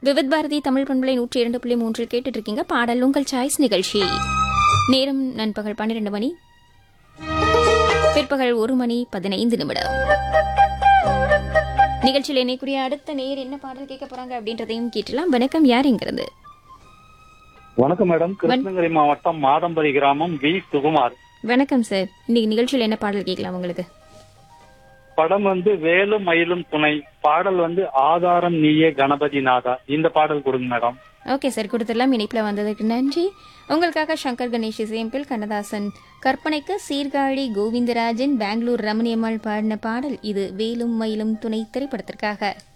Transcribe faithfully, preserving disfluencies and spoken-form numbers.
விவித் பாரதி தமிழ் பண்பலை நூற்றி இரண்டு புள்ளி மூன்றில் கேட்டுட்டு இருக்கீங்க பாடல் உங்கள் சாய்ஸ் நிகழ்ச்சி. நேரம் நண்பகல் பன்னிரண்டு மணி, பிற்பகல் ஒரு மணி பதினைந்து நிமிடம். நிகழ்ச்சியில் இணைக்குரிய அடுத்த நேர் என்ன பாடல் கேட்க போறாங்க அப்படின்றதையும் கேட்டலாம். வணக்கம், யார் எங்கிறது? வணக்கம் மேடம், கிருஷ்ணகிரி மாவட்டம் மாதம்பரி கிராமம் வி சுகுமார். வணக்கம் சார், இன்னைக்கு நிகழ்ச்சியில் என்ன பாடல் கேட்கலாம் உங்களுக்கு? படம் வந்து வேலும் மயிலும் துணை, பாடல் வந்து ஆதாரம் நீயே கணபதி நாதா. இந்த பாடல் கொடுங்க மேடம். ஓகே சார், கொடுத்துடலாம். இணைப்பில் வந்ததுக்கு நன்றி. உங்களுக்காக சங்கர் கணேஷ் இசையமைப்பில் கண்ணதாசன் கற்பனைக்கு சீர்காழி கோவிந்தராஜன் பெங்களூர் ரமணியம்மாள் பாடின பாடல் இது வேலும் மயிலும் துணை திரைப்படத்திற்காக.